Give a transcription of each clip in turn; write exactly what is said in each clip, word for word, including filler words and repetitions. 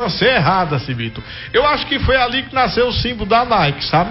sobrancelha errada, Cibito. Eu acho que foi ali que nasceu o símbolo da Nike, sabe?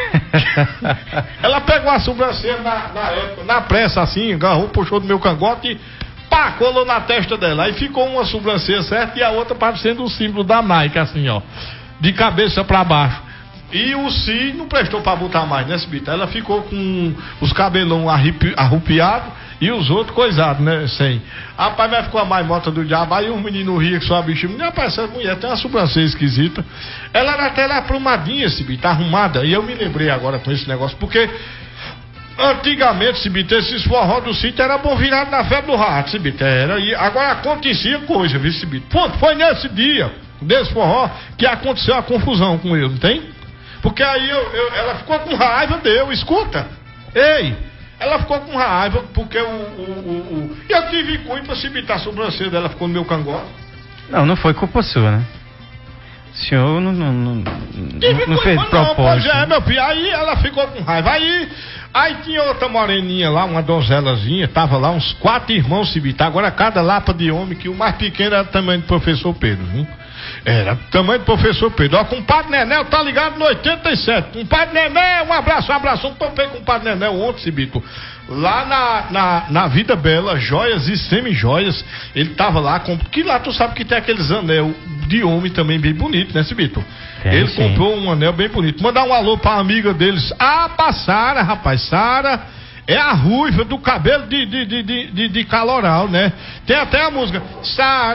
Ela pegou a sobrancelha na, na, época, na pressa assim, agarrou, puxou do meu cangote e pá, colou na testa dela. Aí ficou uma sobrancelha certa e a outra parecendo o símbolo da Nike, assim, ó, de cabeça pra baixo. E o Si não prestou pra botar mais, né, Cibito? Ela ficou com os cabelão arrupi, arrupiados e os outros coisados, né, sem. Rapaz, vai ficar a mais mota do diabo. Aí os meninos riam que só a bichinha. Rapaz, essa mulher tem uma sobrancelha esquisita. Ela era até aprumadinha, Cibito, arrumada. E eu me lembrei agora com esse negócio, porque antigamente, Cibito, esses forró do sítio era bom virado na febre do rato, Cibito. Era, e agora acontecia coisa, viu, Cibito? Ponto, foi nesse dia, desse forró, que aconteceu a confusão com ele, não tem? Porque aí eu, eu, ela ficou com raiva dele, escuta. Ei, ela ficou com raiva porque o. o, o, o eu tive culpa se imitar a sobrancelha dela, ficou no meu cangote. Não, não foi culpa sua, né? O senhor não, não, não, não, não fez não, propósito. Pois é, meu filho. Aí ela ficou com raiva. Aí, aí tinha outra moreninha lá, uma donzelazinha, tava lá uns quatro irmãos se imitar. Agora cada lapa de homem, que o mais pequeno era também do professor Pedro, viu? Era tamanho do professor Pedro. Ó, compadre Nenel tá ligado no oitenta e sete. Compadre Nenel, um abraço, um abraço. Eu topei com o compadre Nenel ontem, Cibito. Lá na, na, na Vida Bela, joias e semi-joias. Ele tava lá, com, que lá tu sabe que tem aqueles anel de homem também bem bonito, né, Cibito? Tem, ele sim. comprou um anel bem bonito. Mandar um alô pra amiga deles. Ah, pra Sara, rapaz, Sara. É a ruiva do cabelo de, de, de, de, de, de caloral, né? Tem até a música Sara.